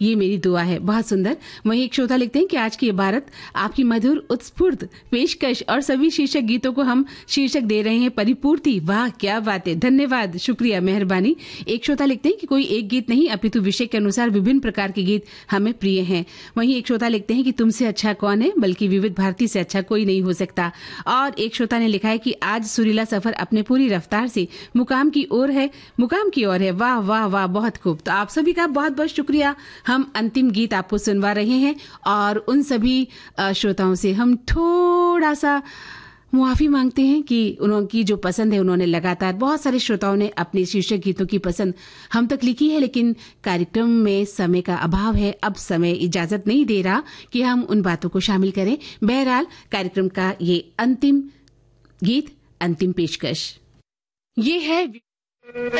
ये मेरी दुआ है। बहुत सुंदर। वहीं एक श्रोता लिखते हैं कि आज की इबारत आपकी मधुर उत्स्फूर्त पेशकश और सभी शीर्षक गीतों को हम शीर्षक दे रहे हैं परिपूर्ति। वाह क्या बात है, धन्यवाद, शुक्रिया, मेहरबानी। एक श्रोता लिखते हैं कि कोई एक गीत नहीं अपितु विषय के अनुसार विभिन्न प्रकार के गीत हमें प्रिय हैं। वहीं एक श्रोता लिखते हैं कि तुमसे अच्छा कौन है, बल्कि विविध भारती से अच्छा कोई नहीं हो सकता। और एक श्रोता ने लिखा है कि आज सुरीला सफर अपने पूरी रफ्तार से मुकाम की ओर है। वाह वाह वाह, बहुत खूब। तो आप सभी का बहुत बहुत शुक्रिया। हम अंतिम गीत आपको सुनवा रहे हैं और उन सभी श्रोताओं से हम थोड़ा सा मुआफी मांगते हैं कि उनकी जो पसंद है, उन्होंने लगातार बहुत सारे श्रोताओं ने अपने शीर्षक गीतों की पसंद हम तक लिखी है, लेकिन कार्यक्रम में समय का अभाव है। अब समय इजाजत नहीं दे रहा कि हम उन बातों को शामिल करें। बहरहाल कार्यक्रम का ये अंतिम गीत, अंतिम पेशकश ये है।